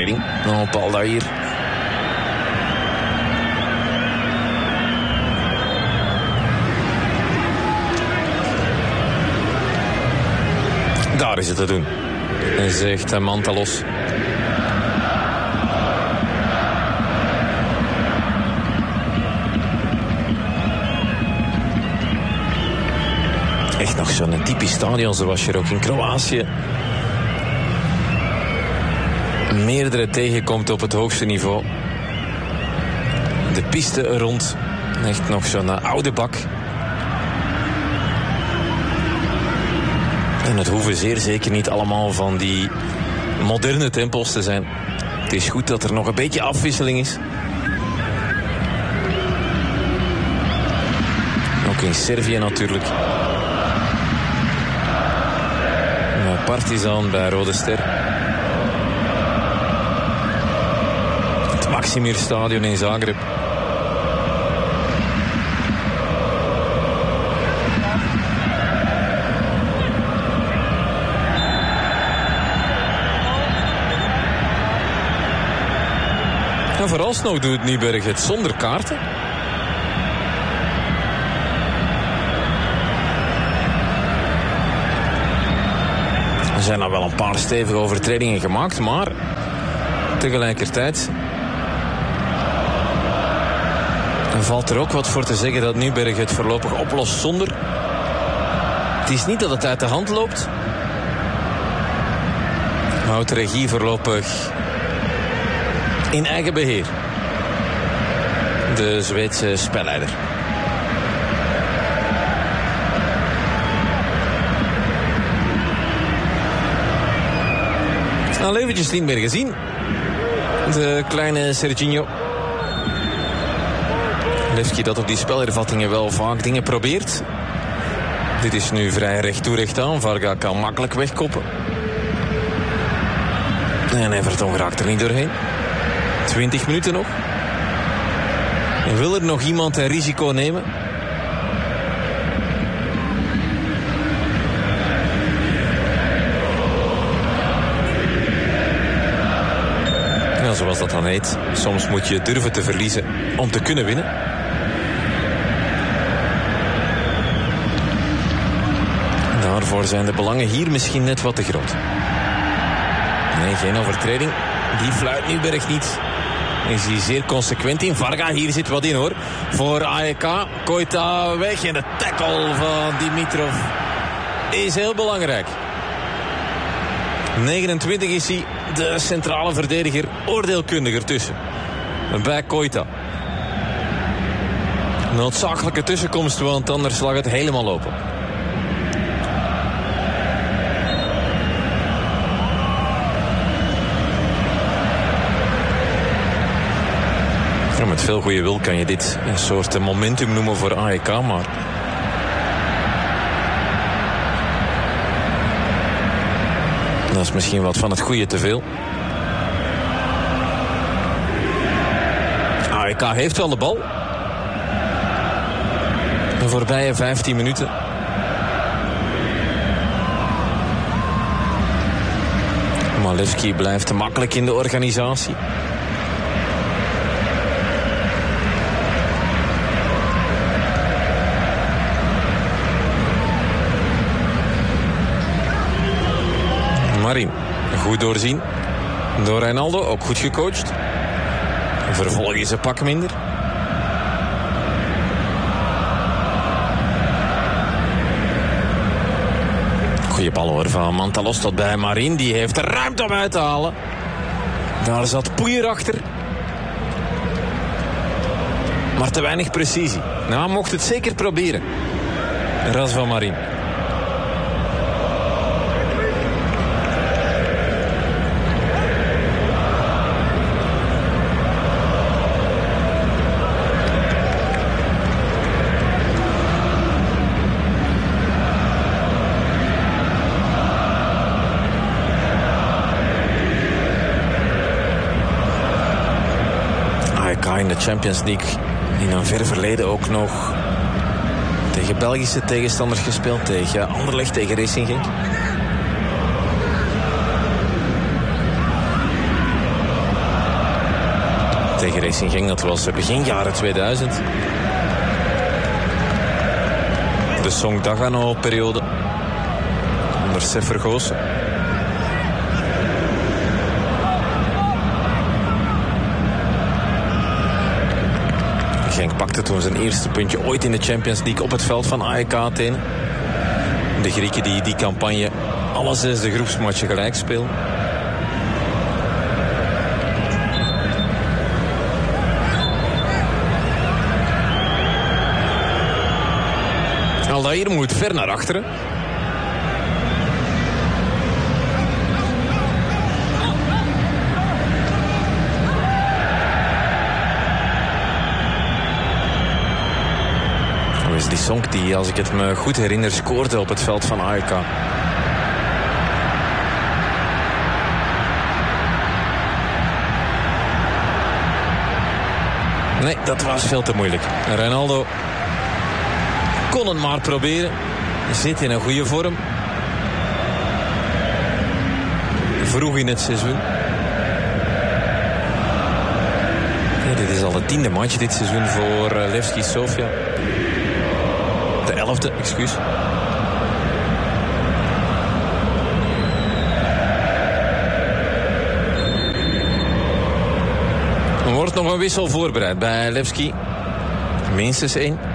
overtreding op Aldair. Daar is het te doen, zegt Mantalos. Echt nog zo'n typisch stadion zoals je er ook in Kroatië meerdere tegenkomt op het hoogste niveau. De piste er rond, echt nog zo'n oude bak. En het hoeven zeer zeker niet allemaal van die moderne tempels te zijn. Het is goed dat er nog een beetje afwisseling is. Ook in Servië natuurlijk. Partizan bij Rode Ster. Het Maksimir Stadion in Zagreb. En vooralsnog doet Nyberg het zonder kaarten. Er zijn al wel een paar stevige overtredingen gemaakt, maar tegelijkertijd valt er ook wat voor te zeggen dat Nyberg het voorlopig oplost zonder. Het is niet dat het uit de hand loopt. Houdt de regie voorlopig in eigen beheer. De Zweedse spelleider. Al eventjes niet meer gezien. De kleine Serginho. Levski dat op die spelervattingen wel vaak dingen probeert. Dit is nu vrij recht toe recht aan. Varga kan makkelijk wegkoppen. En Everton raakt er niet doorheen. 20 minuten nog. En wil er nog iemand een risico nemen? Ja, zoals dat dan heet. Soms moet je durven te verliezen om te kunnen winnen. Daarvoor zijn de belangen hier misschien net wat te groot. Nee, geen overtreding. Die fluit Nyberg niet. Is hij zeer consequent in. Varga, hier zit wat in hoor. Voor AEK. Koita weg. En de tackle van Dimitrov is heel belangrijk. 29 is hij. De centrale verdediger. Oordeelkundig ertussen. Bij Koita. Noodzakelijke tussenkomst, want anders lag het helemaal open. Met veel goede wil kan je dit een soort momentum noemen voor AEK, maar dat is misschien wat van het goede te veel. AEK heeft wel de bal. De voorbije 15 minuten. Malevski blijft te makkelijk in de organisatie. Marin, goed doorzien. Door Wijnaldum, ook goed gecoacht. Vervolgens een pak minder. Goeie bal hoor van Mantalos tot bij Marin. Die heeft er ruimte om uit te halen. Daar zat Poeier achter. Maar te weinig precisie. Nou, mocht het zeker proberen. Ras van Marin. In de Champions League in een ver verleden ook nog tegen Belgische tegenstanders gespeeld, tegen Anderlecht, tegen Racing Genk. tegen Racing Genk. Dat was begin jaren 2000. De Song Dagano-periode onder Sef Vergoosen. Genk pakte toen zijn eerste puntje ooit in de Champions League op het veld van AEK Athene. De Grieken die campagne alle 6 de groepsmatchen gelijk spelen. Aldair moet ver naar achteren. Die Song die, als ik het me goed herinner, scoorde op het veld van AEK. Nee, dat was veel te moeilijk. Ronaldo kon het maar proberen. Zit in een goede vorm. Vroeg in het seizoen. Ja, dit is al de 10e match dit seizoen voor Levski Sofia. De 11e, excuus. Er wordt nog een wissel voorbereid bij Levski. Minstens 1.